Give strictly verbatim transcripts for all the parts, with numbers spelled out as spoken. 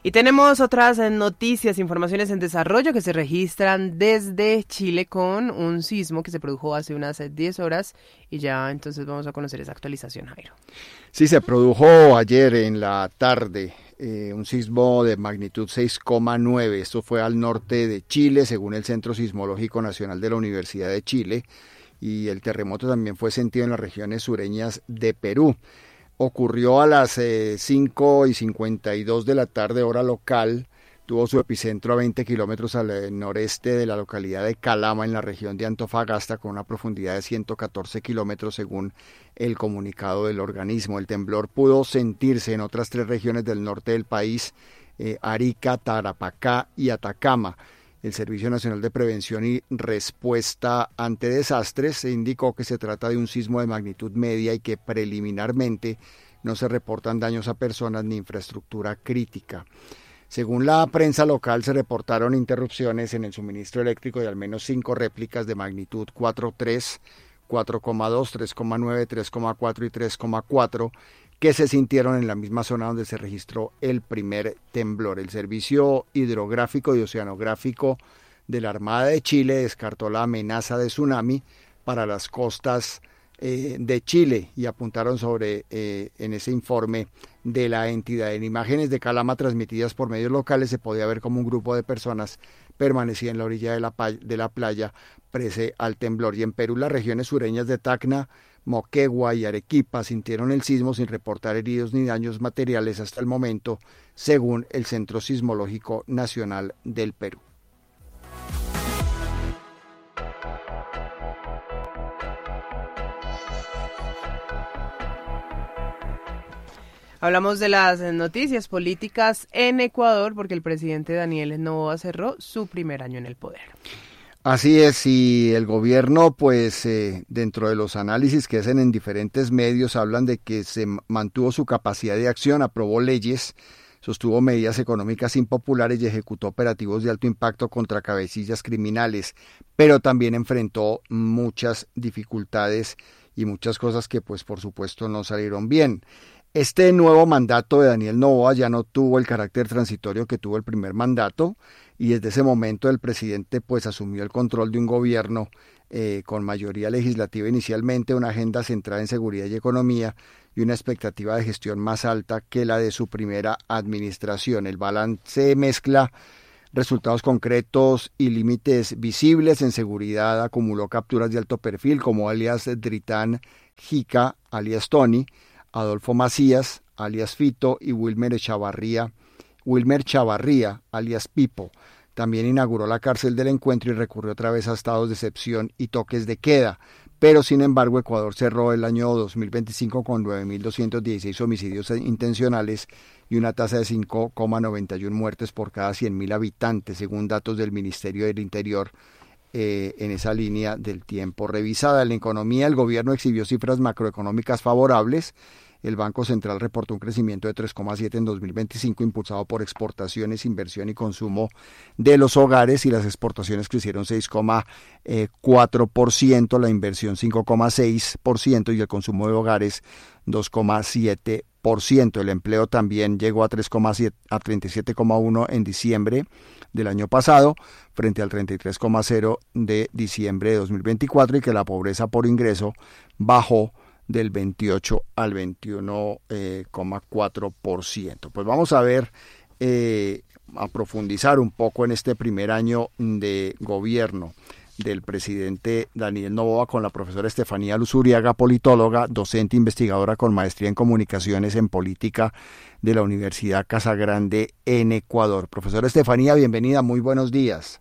Y tenemos otras noticias, informaciones en desarrollo que se registran desde Chile con un sismo que se produjo hace unas diez horas y ya entonces vamos a conocer esa actualización, Jairo. Sí, se produjo ayer en la tarde eh, un sismo de magnitud seis coma nueve. Esto fue al norte de Chile, según el Centro Sismológico Nacional de la Universidad de Chile, y el terremoto también fue sentido en las regiones sureñas de Perú. Ocurrió a las eh, cinco y cincuenta y dos de la tarde, hora local. Tuvo su epicentro a veinte kilómetros al eh, noreste de la localidad de Calama, en la región de Antofagasta, con una profundidad de ciento catorce kilómetros, según el comunicado del organismo. El temblor pudo sentirse en otras tres regiones del norte del país, eh, Arica, Tarapacá y Atacama. El Servicio Nacional de Prevención y Respuesta ante Desastres se indicó que se trata de un sismo de magnitud media y que preliminarmente no se reportan daños a personas ni infraestructura crítica. Según la prensa local, se reportaron interrupciones en el suministro eléctrico de al menos cinco réplicas de magnitud cuatro coma tres, cuatro coma dos, tres coma nueve, tres coma cuatro y tres coma cuatro, que se sintieron en la misma zona donde se registró el primer temblor. El Servicio Hidrográfico y Oceanográfico de la Armada de Chile descartó la amenaza de tsunami para las costas eh, de Chile y apuntaron sobre, eh, en ese informe de la entidad. En imágenes de Calama transmitidas por medios locales se podía ver como un grupo de personas permanecía en la orilla de la, de la playa prese al temblor. Y en Perú, las regiones sureñas de Tacna, Moquegua y Arequipa sintieron el sismo sin reportar heridos ni daños materiales hasta el momento, según el Centro Sismológico Nacional del Perú. Hablamos de las noticias políticas en Ecuador porque el presidente Daniel Noboa cerró su primer año en el poder. Así es, y el gobierno, pues eh, dentro de los análisis que hacen en diferentes medios, hablan de que se mantuvo su capacidad de acción, aprobó leyes, sostuvo medidas económicas impopulares y ejecutó operativos de alto impacto contra cabecillas criminales, pero también enfrentó muchas dificultades y muchas cosas que pues por supuesto no salieron bien. Este nuevo mandato de Daniel Noboa ya no tuvo el carácter transitorio que tuvo el primer mandato, y desde ese momento el presidente pues asumió el control de un gobierno eh, con mayoría legislativa inicialmente, una agenda centrada en seguridad y economía y una expectativa de gestión más alta que la de su primera administración. El balance mezcla resultados concretos y límites visibles. En seguridad acumuló capturas de alto perfil como alias Dritán Jica, alias Tony, Adolfo Macías, alias Fito, y Wilmer Chavarría, Wilmer Chavarría, alias Pipo. También inauguró la cárcel del Encuentro y recurrió otra vez a estados de excepción y toques de queda. Pero, sin embargo, Ecuador cerró el año dos mil veinticinco con nueve mil doscientos dieciséis homicidios intencionales y una tasa de cinco coma noventa y uno muertes por cada cien mil habitantes, según datos del Ministerio del Interior. Eh, en esa línea del tiempo revisada. En la economía, el gobierno exhibió cifras macroeconómicas favorables. El Banco Central reportó un crecimiento de tres coma siete en dos mil veinticinco, impulsado por exportaciones, inversión y consumo de los hogares, y las exportaciones crecieron seis coma cuatro por ciento, la inversión cinco coma seis por ciento y el consumo de hogares dos coma siete por ciento. El empleo también llegó a, tres coma siete, a treinta y siete coma uno en diciembre del año pasado, frente al treinta y tres coma cero de diciembre de dos mil veinticuatro, y que la pobreza por ingreso bajó del veintiocho al veintiuno coma cuatro por ciento. Pues vamos a ver, eh, a profundizar un poco en este primer año de gobierno del presidente Daniel Noboa con la profesora Estefanía Luzuriaga, politóloga, docente investigadora con maestría en comunicaciones en política de la Universidad Casagrande en Ecuador. Profesora Estefanía, bienvenida, muy buenos días.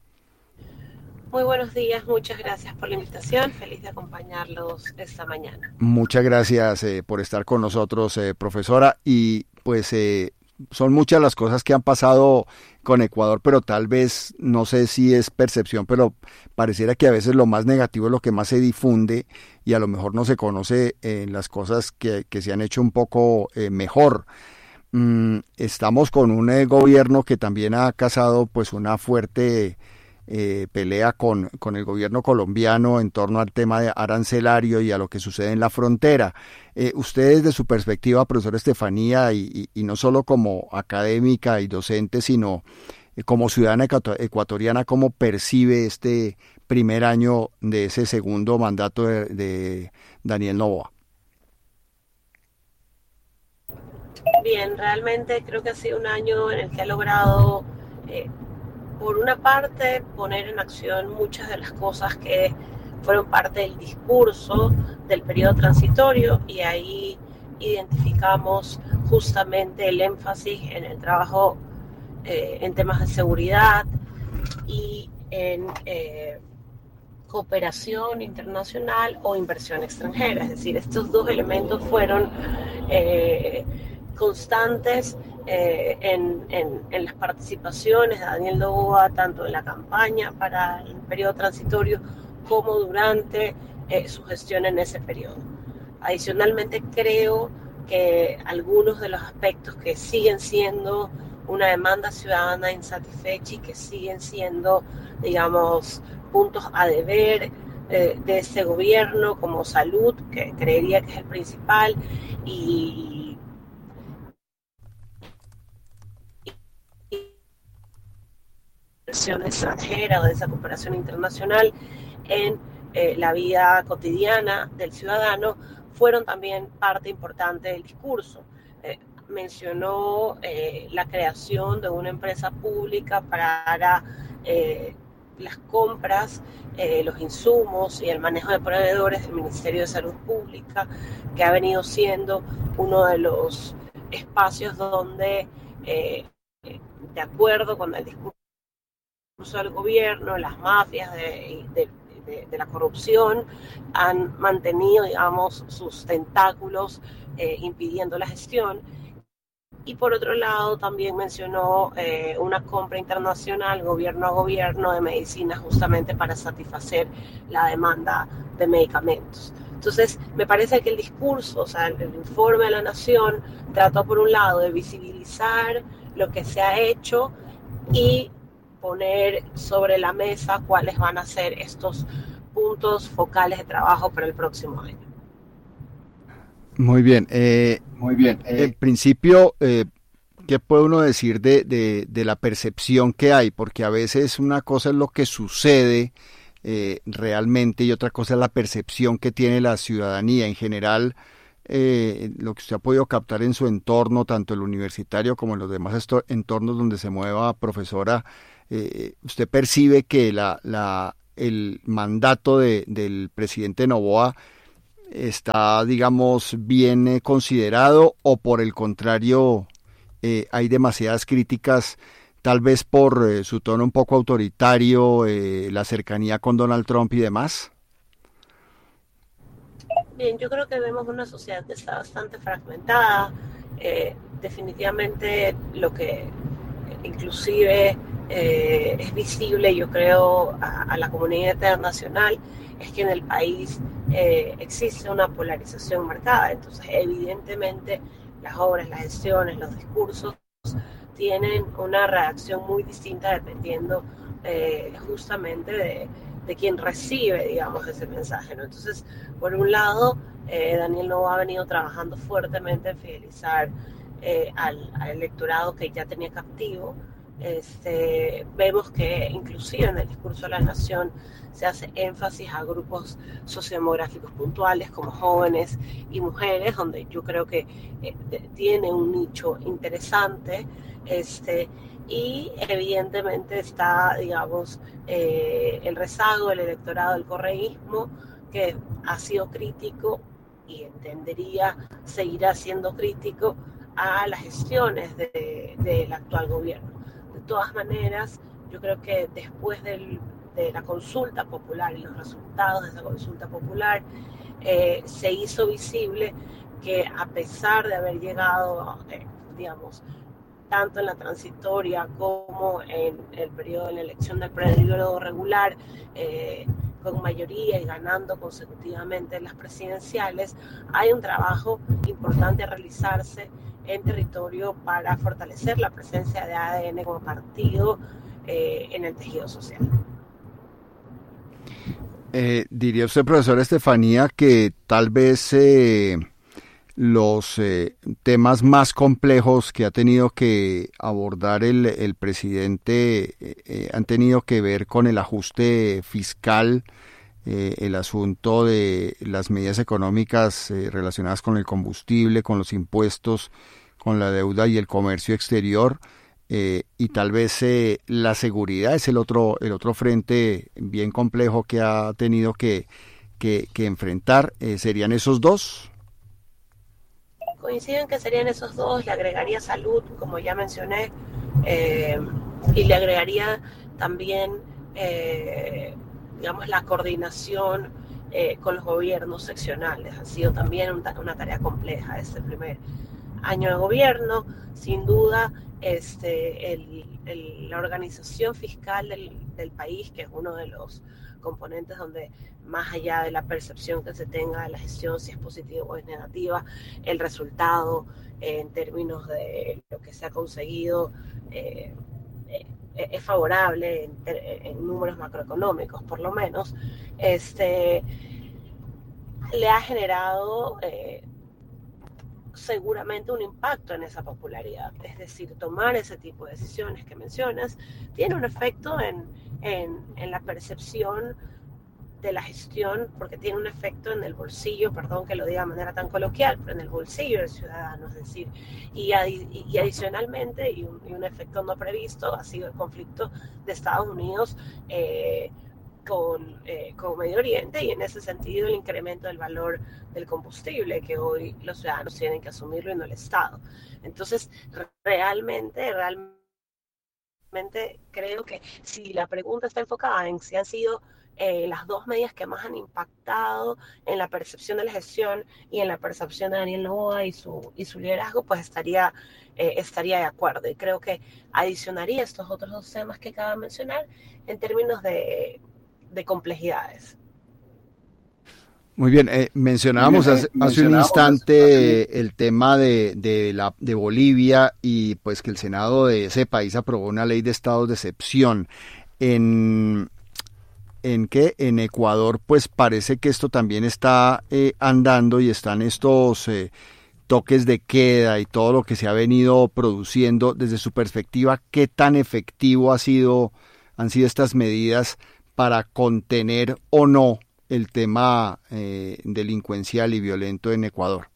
Muy buenos días, muchas gracias por la invitación, feliz de acompañarlos esta mañana. Muchas gracias eh, por estar con nosotros, eh, profesora, y pues eh, son muchas las cosas que han pasado con Ecuador, pero tal vez, no sé si es percepción, pero pareciera que a veces lo más negativo es lo que más se difunde y a lo mejor no se conoce eh, las cosas que, que se han hecho un poco eh, mejor. Mm, estamos con un eh, gobierno que también ha causado pues una fuerte eh, pelea con, con el gobierno colombiano en torno al tema de arancelario y a lo que sucede en la frontera. Eh, usted desde su perspectiva, profesora Estefanía, y, y, y no solo como académica y docente, sino eh, como ciudadana ecuatoriana, ¿cómo percibe este primer año de ese segundo mandato de, de Daniel Noboa? Bien, realmente creo que ha sido un año en el que ha logrado, eh, por una parte, poner en acción muchas de las cosas que fueron parte del discurso del periodo transitorio, y ahí identificamos justamente el énfasis en el trabajo eh, en temas de seguridad y en eh, cooperación internacional o inversión extranjera. Es decir, estos dos elementos fueron eh, constantes eh, en, en, en las participaciones de Daniel Noboa, tanto en la campaña para el periodo transitorio como durante eh, su gestión en ese periodo. Adicionalmente, creo que algunos de los aspectos que siguen siendo una demanda ciudadana insatisfecha y que siguen siendo, digamos, puntos a deber eh, de este gobierno, como salud, que creería que es el principal, y inversión extranjera o de esa cooperación internacional en eh, la vida cotidiana del ciudadano, fueron también parte importante del discurso. Eh, mencionó eh, la creación de una empresa pública para eh, las compras, eh, los insumos y el manejo de proveedores del Ministerio de Salud Pública, que ha venido siendo uno de los espacios donde, eh, de acuerdo con el discurso del gobierno, las mafias de, de, de, de la corrupción han mantenido, digamos, sus tentáculos eh, impidiendo la gestión. Y por otro lado también mencionó eh, una compra internacional, gobierno a gobierno, de medicinas, justamente para satisfacer la demanda de medicamentos. Entonces, me parece que el discurso, o sea, el, el informe de la Nación, trató por un lado de visibilizar lo que se ha hecho y poner sobre la mesa cuáles van a ser estos puntos focales de trabajo para el próximo año. Muy bien. Eh, Muy bien. Eh, en principio, eh, ¿qué puede uno decir de, de, de la percepción que hay? Porque a veces una cosa es lo que sucede eh, realmente y otra cosa es la percepción que tiene la ciudadanía. En general, eh, lo que usted ha podido captar en su entorno, tanto el universitario como en los demás entornos donde se mueva, profesora, eh, ¿usted percibe que la, la, el mandato de, del presidente Noboa está, digamos, bien eh, considerado, o por el contrario eh, hay demasiadas críticas, tal vez por eh, su tono un poco autoritario, eh, la cercanía con Donald Trump y demás? Bien, yo creo que vemos una sociedad que está bastante fragmentada. Eh, definitivamente lo que inclusive eh, es visible, yo creo, a, a la comunidad internacional, es que en el país eh, existe una polarización marcada. Entonces, evidentemente, las obras, las gestiones, los discursos tienen una reacción muy distinta dependiendo eh, justamente de, de quien recibe, digamos, ese mensaje, ¿no? Entonces, por un lado, eh, Daniel Noboa ha venido trabajando fuertemente en fidelizar eh, al, al electorado que ya tenía captivo. Este, vemos que inclusive en el discurso de la Nación se hace énfasis a grupos sociodemográficos puntuales como jóvenes y mujeres, donde yo creo que eh, tiene un nicho interesante, este, y evidentemente está, digamos, eh, el rezago del electorado del correísmo, que ha sido crítico y entendería seguirá siendo crítico a las gestiones de, del actual gobierno. De todas maneras, yo creo que después del, de la consulta popular y los resultados de esa consulta popular, eh, se hizo visible que, a pesar de haber llegado, eh, digamos, tanto en la transitoria como en el periodo de la elección del periodo regular, eh, con mayoría y ganando consecutivamente las presidenciales, hay un trabajo importante a realizarse en territorio para fortalecer la presencia de A D N como partido eh, en el tejido social. Eh, diría usted, profesor Estefanía, que tal vez eh, los eh, temas más complejos que ha tenido que abordar el, el presidente eh, eh, han tenido que ver con el ajuste fiscal, eh, el asunto de las medidas económicas eh, relacionadas con el combustible, con los impuestos, con la deuda y el comercio exterior. Eh, y tal vez eh, la seguridad es el otro, el otro frente bien complejo que ha tenido que, que, que enfrentar. Eh, ¿serían esos dos? Coinciden que serían esos dos, le agregaría salud, como ya mencioné, eh, y le agregaría también, eh, digamos, la coordinación eh, con los gobiernos seccionales. Ha sido también un, una tarea compleja este primer año de gobierno. Sin duda, este, el, el, la organización fiscal del, del país, que es uno de los componentes donde, más allá de la percepción que se tenga de la gestión, si es positiva o es negativa, el resultado eh, en términos de lo que se ha conseguido eh, eh, es favorable en, en números macroeconómicos, por lo menos, este, le ha generado eh, seguramente un impacto en esa popularidad. Es decir, tomar ese tipo de decisiones que mencionas tiene un efecto en, en, en la percepción de la gestión, porque tiene un efecto en el bolsillo, perdón que lo diga de manera tan coloquial, pero en el bolsillo del ciudadano. Es decir, y, adi y adicionalmente, y un, y un efecto no previsto, ha sido el conflicto de Estados Unidos eh, Con, eh, con Medio Oriente, y en ese sentido el incremento del valor del combustible, que hoy los ciudadanos tienen que asumirlo y no el Estado. Entonces, realmente, realmente creo que si la pregunta está enfocada en si han sido eh, las dos medidas que más han impactado en la percepción de la gestión y en la percepción de Daniel Noboa y su, y su liderazgo, pues estaría, eh, estaría de acuerdo. Y creo que adicionaría estos otros dos temas que acabo de mencionar en términos de de complejidades. Muy bien, eh, mencionábamos bien, eh, hace, hace mencionábamos un instante hace... el tema de, de, la, de Bolivia y pues que el Senado de ese país aprobó una ley de estados de excepción. En, en que en Ecuador pues parece que esto también está eh, andando y están estos eh, toques de queda y todo lo que se ha venido produciendo. Desde su perspectiva, ¿qué tan efectivo ha sido, han sido estas medidas para contener o no el tema eh, delincuencial y violento en Ecuador?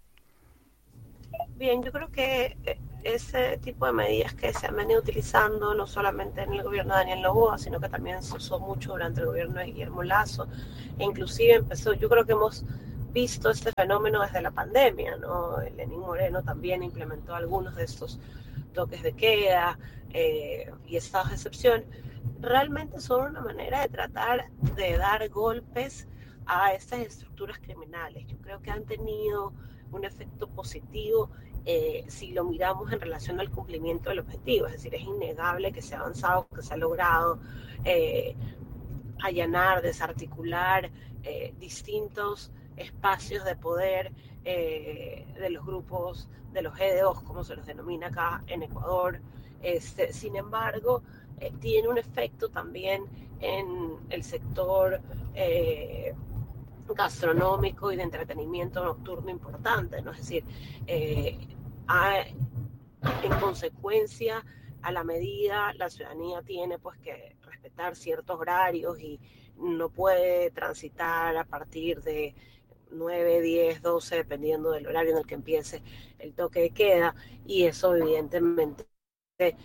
Bien, yo creo que ese tipo de medidas que se han venido utilizando, no solamente en el gobierno de Daniel Noboa, sino que también se usó mucho durante el gobierno de Guillermo Lasso, e inclusive empezó, yo creo que hemos visto este fenómeno desde la pandemia, ¿no? Lenín Moreno también implementó algunos de estos toques de queda eh, y estados de excepción. Realmente son una manera de tratar de dar golpes a estas estructuras criminales. Yo creo que han tenido un efecto positivo eh, si lo miramos en relación al cumplimiento del objetivo. Es decir, es innegable que se ha avanzado, que se ha logrado eh, allanar, desarticular eh, distintos espacios de poder eh, de los grupos, de los G D Os, como se los denomina acá en Ecuador. Este, sin embargo, eh, tiene un efecto también en el sector eh, gastronómico y de entretenimiento nocturno importante, ¿no? Es decir, eh, hay, en consecuencia, a la medida, la ciudadanía tiene pues que respetar ciertos horarios y no puede transitar a partir de nueve, diez, doce, dependiendo del horario en el que empiece el toque de queda, y eso evidentemente